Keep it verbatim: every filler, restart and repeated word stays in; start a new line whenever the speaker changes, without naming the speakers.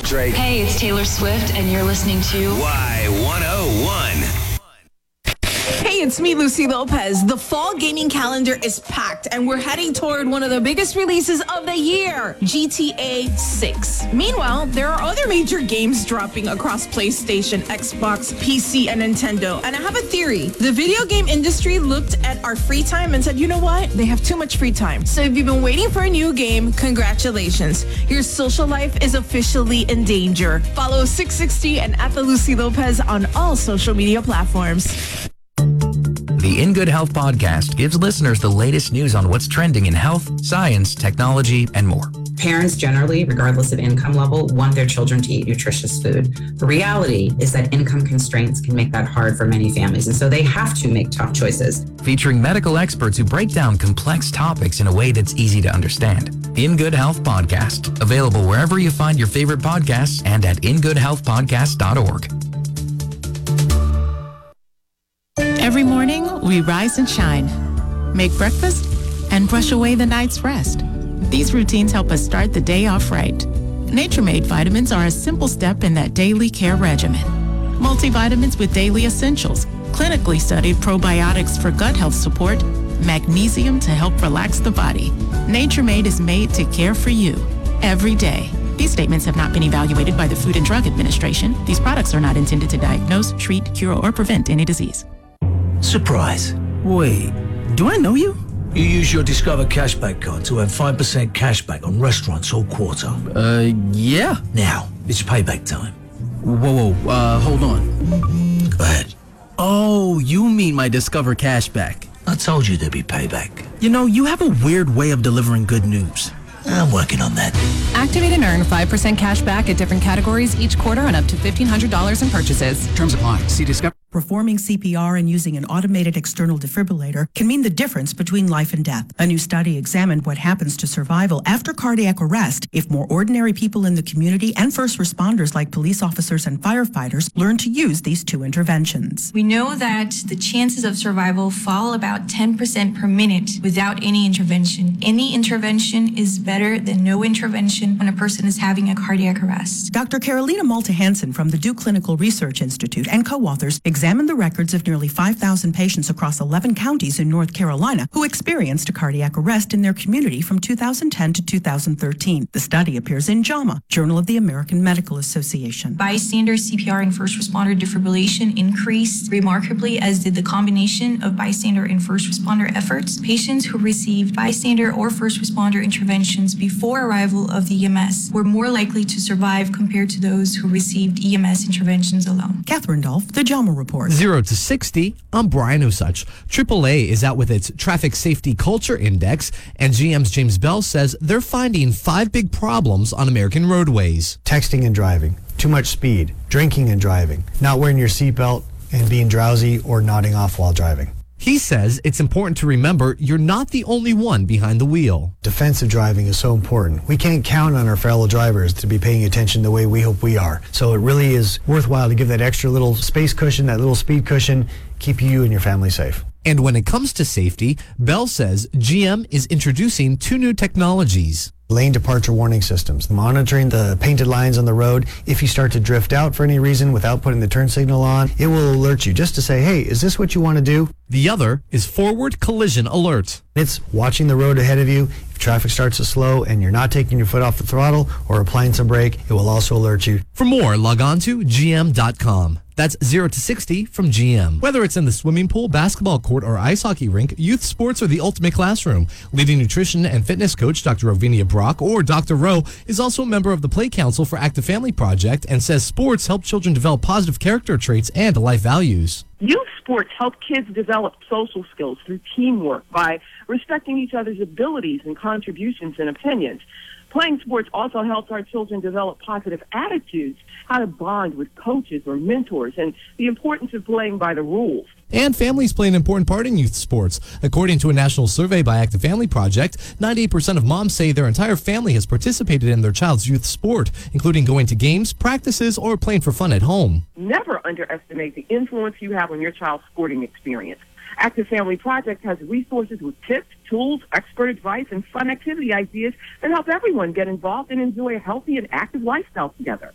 Drake.
Hey, it's Taylor Swift, and you're listening to
Y one oh one.
Hey, it's me, Lucy Lopez. The fall gaming calendar is packed, and we're heading toward one of the biggest releases of the year, G T A six. Meanwhile, there are other major games dropping across PlayStation, Xbox, P C, and Nintendo. And I have a theory. The video game industry looked at our free time and said, you know what? They have too much free time. So if you've been waiting for a new game, congratulations. Your social life is officially in danger. Follow six sixty and at the Lucy Lopez on all social media platforms.
The In Good Health podcast gives listeners the latest news on what's trending in health, science, technology, and more.
Parents generally, regardless of income level, want their children to eat nutritious food. The reality is that income constraints can make that hard for many families, and so they have to make tough choices.
Featuring medical experts who break down complex topics in a way that's easy to understand. In Good Health podcast, available wherever you find your favorite podcasts and at in good health podcast dot org.
Every morning, we rise and shine, make breakfast, and brush away the night's rest. These routines help us start the day off right. Nature-Made vitamins are a simple step in that daily care regimen. Multivitamins with daily essentials, clinically studied probiotics for gut health support, magnesium to help relax the body. Nature-Made is made to care for you every day. These statements have not been evaluated by the Food and Drug Administration. These products are not intended to diagnose, treat, cure, or prevent any disease.
Surprise. Wait, do I know you? You use your Discover Cashback card to earn five percent cashback on restaurants all quarter.
Uh, yeah.
Now, it's payback time.
Whoa, whoa, uh, hold on.
Go ahead.
Oh, you mean my Discover Cashback.
I told you there'd be payback.
You know, you have a weird way of delivering good news.
I'm working on that.
Activate and earn five percent cash back at different categories each quarter on up to fifteen hundred dollars in purchases.
Terms apply. See Discover.
Performing C P R and using an automated external defibrillator can mean the difference between life and death. A new study examined what happens to survival after cardiac arrest if more ordinary people in the community and first responders like police officers and firefighters learn to use these two interventions.
We know that the chances of survival fall about ten percent per minute without any intervention. Any intervention is better than no intervention when a person is having a cardiac arrest.
Doctor Carolina Malta-Hansen from the Duke Clinical Research Institute and co-authors examined the records of nearly five thousand patients across eleven counties in North Carolina who experienced a cardiac arrest in their community from two thousand ten to two thousand thirteen. The study appears in JAMA, Journal of the American Medical Association.
Bystander C P R and first responder defibrillation increased remarkably, as did the combination of bystander and first responder efforts. Patients who received bystander or first responder interventions before arrival of the E M S were more likely to survive compared to those who received E M S interventions alone.
Catherine Dolph, the JAMA Report.
Zero to sixty, I'm Brian Osich. triple A is out with its Traffic Safety Culture Index, and G M's James Bell says they're finding five big problems on American roadways.
Texting and driving, too much speed, drinking and driving, not wearing your seatbelt, and being drowsy or nodding off while driving.
He says it's important to remember you're not the only one behind the wheel.
Defensive driving is so important. We can't count on our fellow drivers to be paying attention the way we hope we are. So it really is worthwhile to give that extra little space cushion, that little speed cushion, keep you and your family safe.
And when it comes to safety, Bell says G M is introducing two new technologies.
Lane departure warning systems, monitoring the painted lines on the road. If you start to drift out for any reason without putting the turn signal on, it will alert you just to say, hey, is this what you want to do?
The other is forward collision alert.
It's watching the road ahead of you. If traffic starts to slow and you're not taking your foot off the throttle or applying some brake, it will also alert you.
For more, log on to G M dot com. That's zero to sixty from G M. Whether it's in the swimming pool, basketball court, or ice hockey rink, youth sports are the ultimate classroom. Leading nutrition and fitness coach Doctor Rovinia Brock, or Doctor Rowe, is also a member of the Play Council for Active Family Project and says sports help children develop positive character traits and life values.
Youth sports help kids develop social skills through teamwork by respecting each other's abilities and contributions and opinions. Playing sports also helps our children develop positive attitudes, how to bond with coaches or mentors, and the importance of playing by the rules.
And families play an important part in youth sports. According to a national survey by Active Family Project, ninety-eight percent of moms say their entire family has participated in their child's youth sport, including going to games, practices, or playing for fun at home.
Never underestimate the influence you have on your child's sporting experience. Active Family Project has resources with tips, tools, expert advice, and fun activity ideas that help everyone get involved and enjoy a healthy and active lifestyle together.